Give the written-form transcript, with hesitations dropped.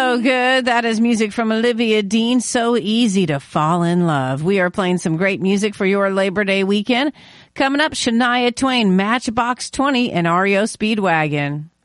So good. That is music from Olivia Dean. So easy to fall in love. We are playing some great music for your Labor Day weekend. Coming up, Shania Twain, Matchbox 20, and REO Speedwagon.